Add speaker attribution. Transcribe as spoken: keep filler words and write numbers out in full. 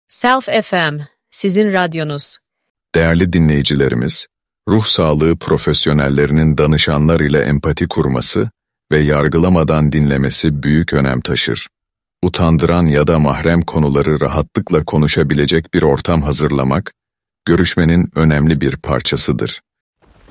Speaker 1: Self F M, sizin radyonuz.
Speaker 2: Değerli dinleyicilerimiz, ruh sağlığı profesyonellerinin danışanlar ile empati kurması ve yargılamadan dinlemesi büyük önem taşır. Utandıran ya da mahrem konuları rahatlıkla konuşabilecek bir ortam hazırlamak, görüşmenin önemli bir parçasıdır.